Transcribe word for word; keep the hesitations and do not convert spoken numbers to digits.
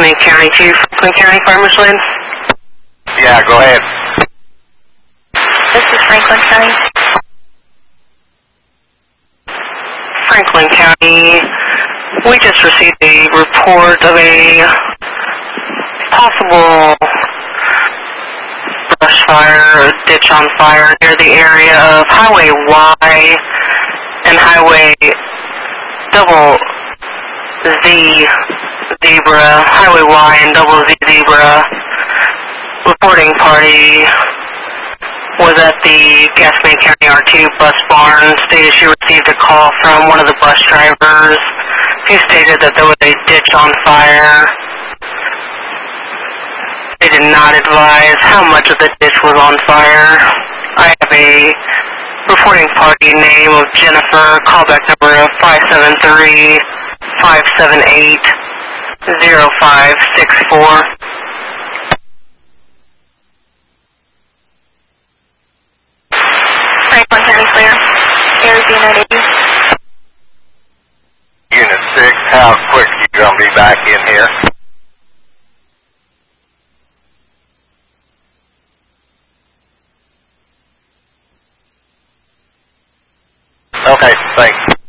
Gascony County to Franklin County Farmers Lane? Yeah, go ahead. This is Franklin County. Franklin County, we just received a report of a possible brush fire, or ditch on fire near the area of Highway Y and Highway Double Z Zebra, Highway Y and Double Z Zebra. Reporting party was at the Gascony County R two bus barn. Stated she received a call from one of the bus drivers who stated that there was a ditch on fire. They did not advise how much of the ditch was on fire. I have a reporting party name of Jennifer, callback number of five seven three, five seven eight, zero five six four. Franklin County clear. Air Unit eighty. Unit six, how quick you gonna be back in here? Okay, thanks.